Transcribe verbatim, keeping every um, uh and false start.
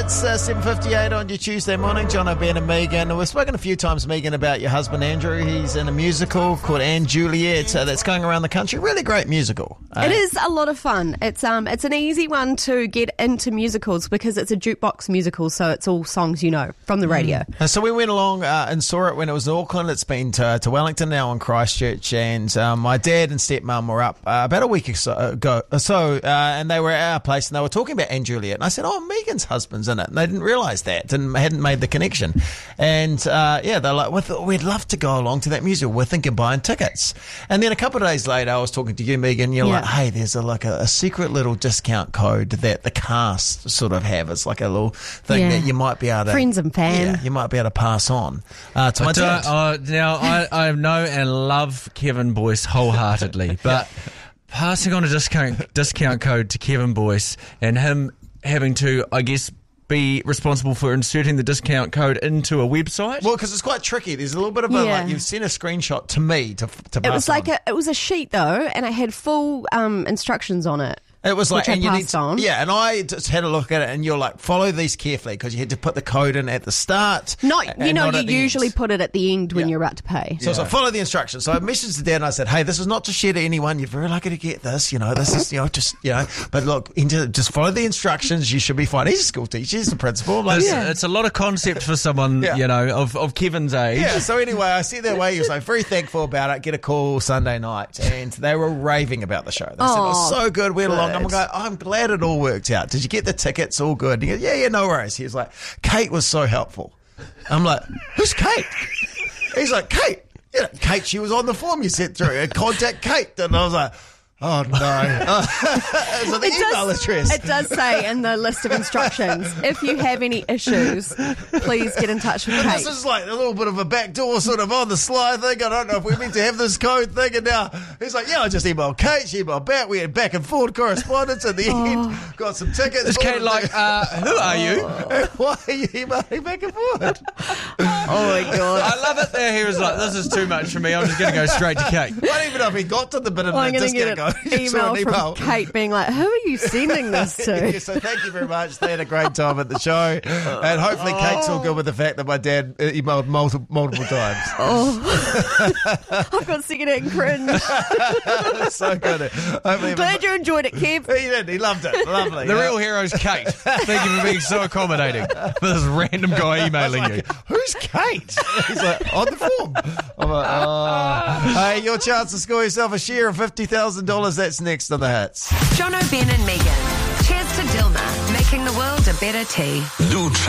It's uh, seven fifty-eight on your Tuesday morning. John O'Brien and Megan. We've spoken a few times, Megan, about your husband Andrew. He's in a musical called Anne Juliet uh, that's going around the country. Really great musical. Uh, It is a lot of fun. It's um, it's an easy one to get into musicals because it's a jukebox musical, so it's all songs you know from the radio. Uh, so we went along uh, and saw it when it was in Auckland. It's been to, to Wellington now in Christchurch, and um, my dad and stepmum were up uh, about a week or so ago, so uh, and they were at our place and they were talking about Anne Juliet, and I said, "Oh, Megan's husband's in it," and they didn't realise that, didn't hadn't made the connection, and uh, yeah, they're like, "We'd we'd love to go along to that musical. We're thinking of buying tickets." And then a couple of days later, I was talking to you, Megan. You're Yeah. like, "Hey, there's a like a, a secret little discount code that the cast sort of have. It's like a little thing Yeah. that you might be able to Friends and fan. yeah, you might be able to pass on uh, to my I dad." don't, uh, now, I, I know and love Kevin Boyce wholeheartedly, but passing on a discount discount code to Kevin Boyce and him having to, I guess, be responsible for inserting the discount code into a website. Well, because it's quite tricky. There's a little bit of a, Yeah. like, you've sent a screenshot to me to to pass It was like on. a it was a sheet though, and it had full um, instructions on it. It was like, which I and you need passed to, on. yeah, and I just had a look at it, and you're like, follow these carefully because you had to put the code in at the start. Not and you know not you at the usually end. put it at the end when Yeah. you're about to pay. So, so follow the instructions. So I messaged the dad and I said, "Hey, this is not to share to anyone. You're very lucky to get this. You know, this is, you know, just, you know, but look, into, just follow the instructions. You should be fine." He's a school teacher. He's the principal. I'm like, It's, yeah. it's a lot of concept for someone, Yeah. you know, of, of Kevin's age. Yeah, so anyway, I see their way. He was like very thankful about it. Get a call Sunday night, and they were raving about the show. They said it was Oh, so good. We had along. I'm good. like, I'm glad it all worked out. Did you get the tickets? All good. And he goes, yeah, yeah, no worries. He was like, Kate was so helpful. I'm like, who's Kate? He's like, Kate. Yeah, Kate. She was on the form you sent through. Contact Kate. And I was like, oh no. So the It email does, address. it does say in the list of instructions, if you have any issues, please get in touch with And Kate. this is like a little bit of a backdoor sort of on the sly thing. I don't know if we're meant to have this code thing. And now he's like, yeah, I just emailed Kate. She emailed back. We had back and forth correspondence at the end. Got some tickets. Is Kate like, uh, who are you? Why are you emailing back and forth? Oh my god. I love it there. He was like, this is too much for me. I'm just going to go straight to Kate. I don't even know if he got to the bit of I'm the going to discount get code. an He saw email from Kate being like, who are you sending this to? Yeah, so thank you very much. They had a great time at the show. And hopefully Kate's all good with the fact that my dad emailed multiple, multiple times. Oh, I've got second-hand cringe. So good. Hopefully Glad you enjoyed it, Kev. he did. He loved it. Lovely. The Yeah. real hero's Kate. Thank you for being so accommodating for this random guy emailing you. Who's Kate? He's like, on the form. I'm like, oh. Hey, your chance to score yourself a share of fifty thousand dollars. That's next on the hits. John O'Brien and Megan. Cheers to Dilma, making the world a better tea. Lucha.